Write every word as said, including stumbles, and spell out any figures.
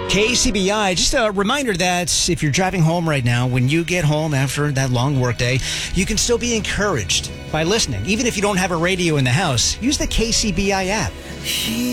K C B I, just a reminder that if you're driving home right now, when you get home after that long workday, you can still be encouraged by listening. Even if you don't have a radio in the house, use the K C B I app.